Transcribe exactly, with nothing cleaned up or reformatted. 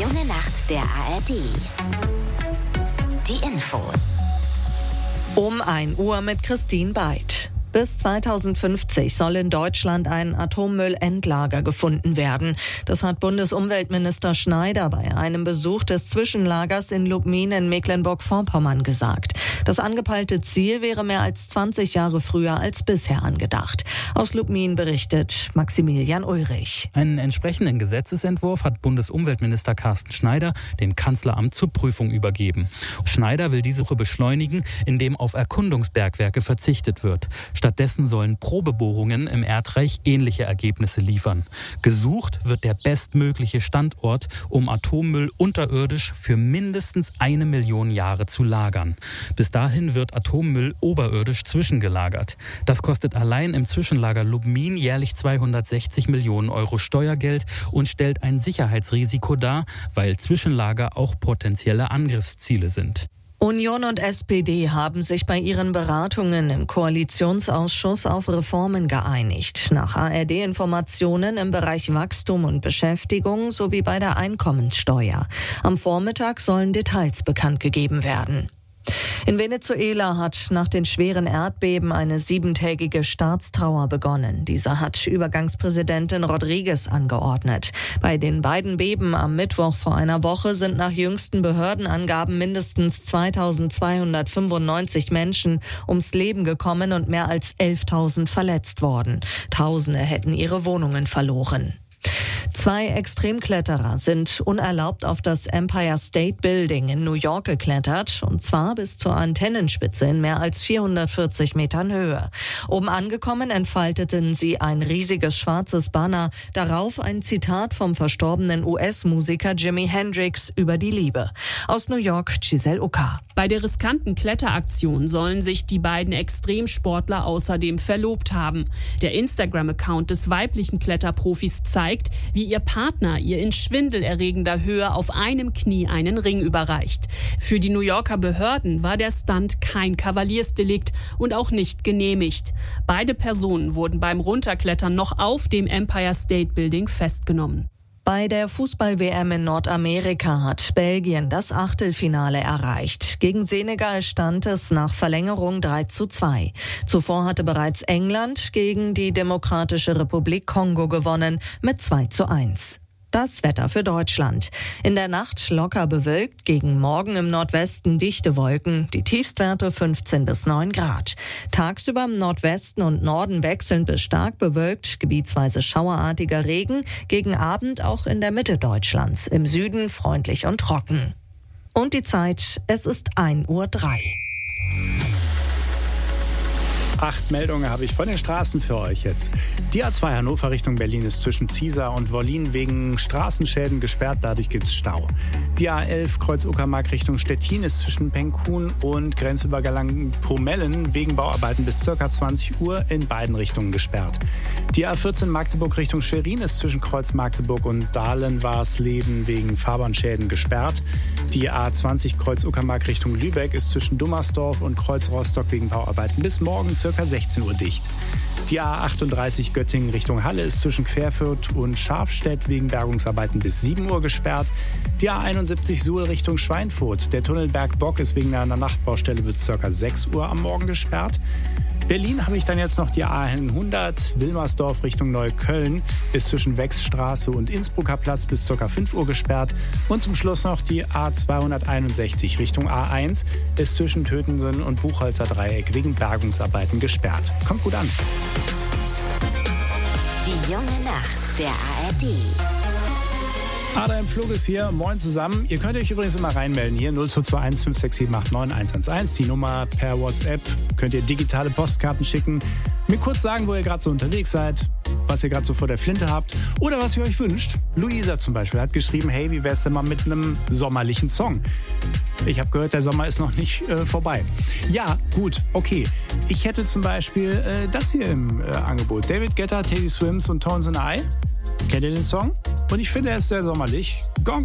junge Nacht der A R D. Die Infos. Um ein Uhr mit Christine Beid. Bis zweitausendfünfzig soll in Deutschland ein Atommüllendlager gefunden werden. Das hat Bundesumweltminister Schneider bei einem Besuch des Zwischenlagers in Lubmin in Mecklenburg-Vorpommern gesagt. Das angepeilte Ziel wäre mehr als zwanzig Jahre früher als bisher angedacht. Aus Lubmin berichtet Maximilian Ulrich. Einen entsprechenden Gesetzesentwurf hat Bundesumweltminister Carsten Schneider dem Kanzleramt zur Prüfung übergeben. Schneider will diese Suche beschleunigen, indem auf Erkundungsbergwerke verzichtet wird. Stattdessen sollen Probebohrungen im Erdreich ähnliche Ergebnisse liefern. Gesucht wird der bestmögliche Standort, um Atommüll unterirdisch für mindestens eine Million Jahre zu lagern. Bis dahin wird Atommüll oberirdisch zwischengelagert. Das kostet allein im Zwischenlager Lubmin jährlich zweihundertsechzig Millionen Euro Steuergeld und stellt ein Sicherheitsrisiko dar, weil Zwischenlager auch potenzielle Angriffsziele sind. Union und S P D haben sich bei ihren Beratungen im Koalitionsausschuss auf Reformen geeinigt. Nach A R D-Informationen im Bereich Wachstum und Beschäftigung sowie bei der Einkommenssteuer. Am Vormittag sollen Details bekannt gegeben werden. In Venezuela hat nach den schweren Erdbeben eine siebentägige Staatstrauer begonnen. Diese hat Übergangspräsidentin Rodriguez angeordnet. Bei den beiden Beben am Mittwoch vor einer Woche sind nach jüngsten Behördenangaben mindestens zweitausendzweihundertfünfundneunzig Menschen ums Leben gekommen und mehr als elftausend verletzt worden. Tausende hätten ihre Wohnungen verloren. Zwei Extremkletterer sind unerlaubt auf das Empire State Building in New York geklettert, und zwar bis zur Antennenspitze in mehr als vierhundertvierzig Metern Höhe. Oben angekommen entfalteten sie ein riesiges schwarzes Banner, darauf ein Zitat vom verstorbenen U S-Musiker Jimi Hendrix über die Liebe. Aus New York, Giselle Ucker. Bei der riskanten Kletteraktion sollen sich die beiden Extremsportler außerdem verlobt haben. Der Instagram-Account des weiblichen Kletterprofis zeigt, wie ihr Partner ihr in schwindelerregender Höhe auf einem Knie einen Ring überreicht. Für die New Yorker Behörden war der Stunt kein Kavaliersdelikt und auch nicht genehmigt. Beide Personen wurden beim Runterklettern noch auf dem Empire State Building festgenommen. Bei der Fußball-W M in Nordamerika hat Belgien das Achtelfinale erreicht. Gegen Senegal stand es nach Verlängerung drei zu zwei. Zuvor hatte bereits England gegen die Demokratische Republik Kongo gewonnen mit zwei zu eins. Das Wetter für Deutschland. In der Nacht locker bewölkt, gegen Morgen im Nordwesten dichte Wolken, die Tiefstwerte fünfzehn bis neun Grad. Tagsüber im Nordwesten und Norden wechselnd bis stark bewölkt, gebietsweise schauerartiger Regen, gegen Abend auch in der Mitte Deutschlands, im Süden freundlich und trocken. Und die Zeit, es ist ein Uhr drei. Acht Meldungen habe ich von den Straßen für euch jetzt. Die A zwei Hannover Richtung Berlin ist zwischen Ziesar und Wollin wegen Straßenschäden gesperrt, dadurch gibt es Stau. Die A elf Kreuz-Uckermark Richtung Stettin ist zwischen Penkhuhn und Grenzübergang Pomellen wegen Bauarbeiten bis ca. zwanzig Uhr in beiden Richtungen gesperrt. Die A vierzehn Magdeburg Richtung Schwerin ist zwischen Kreuz Magdeburg und Dahlen-Warsleben wegen Fahrbahnschäden gesperrt. Die A zwanzig Kreuz-Uckermark Richtung Lübeck ist zwischen Dummersdorf und Kreuz Rostock wegen Bauarbeiten bis morgen ca. sechzehn Uhr dicht. Die A achtunddreißig Göttingen Richtung Halle ist zwischen Querfurt und Scharfstedt wegen Bergungsarbeiten bis sieben Uhr gesperrt. Die A einundsiebzig Suhl Richtung Schweinfurt. Der Tunnel Bergbock ist wegen einer Nachtbaustelle bis ca. sechs Uhr am Morgen gesperrt. Berlin habe ich dann jetzt noch die A hundert Wilmersdorf Richtung Neukölln ist zwischen Wechsstraße und Innsbrucker Platz bis ca. fünf Uhr gesperrt. Und zum Schluss noch die A zweihunderteinundsechzig Richtung A eins ist zwischen Tötensen und Buchholzer Dreieck wegen Bergungsarbeiten gesperrt. Kommt gut an. Die junge Nacht der A R D. Adam Flug ist hier. Moin zusammen. Ihr könnt euch übrigens immer reinmelden hier. null zwei zwei eins fünf sechs sieben acht neun eins eins eins. Die Nummer per WhatsApp. Könnt ihr digitale Postkarten schicken. Mir kurz sagen, wo ihr gerade so unterwegs seid. Was ihr gerade so vor der Flinte habt. Oder was ihr euch wünscht. Luisa zum Beispiel hat geschrieben, hey, wie wär's denn mal mit einem sommerlichen Song? Ich habe gehört, der Sommer ist noch nicht äh, vorbei. Ja, gut, okay. Ich hätte zum Beispiel äh, das hier im äh, Angebot. David Guetta, Teddy Swims und Tones and I. Kennt ihr den Song? Und ich finde, er ist sehr sommerlich. Gong